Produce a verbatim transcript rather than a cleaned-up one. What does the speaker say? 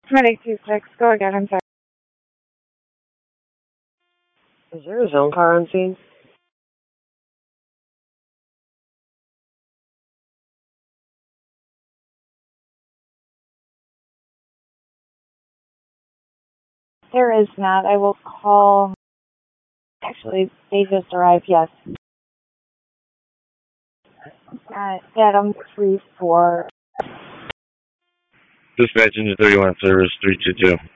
twenty two six, go again, I'm sorry. Is there a zone car on scene? There is not. I will call. Actually, they just arrived, yes. Uh, Adam three four. Dispatch engine thirty-one service three two two.